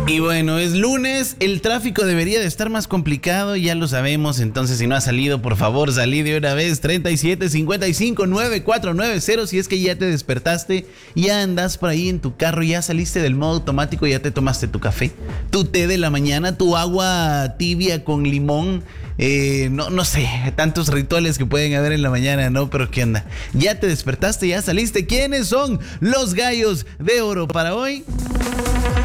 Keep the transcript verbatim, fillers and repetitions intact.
Y bueno, es lunes, el tráfico debería de estar más complicado, ya lo sabemos, entonces si no ha salido, por favor, salí de una vez. Treinta y siete cincuenta y cinco noventa y cuatro noventa, si es que ya te despertaste, ya andas por ahí en tu carro, ya saliste del modo automático, ya te tomaste tu café, tu té de la mañana, tu agua tibia con limón. Eh, no, no sé, tantos rituales que pueden haber en la mañana, ¿no? Pero ¿qué onda? ¿Ya te despertaste? ¿Ya saliste? ¿Quiénes son los gallos de oro para hoy?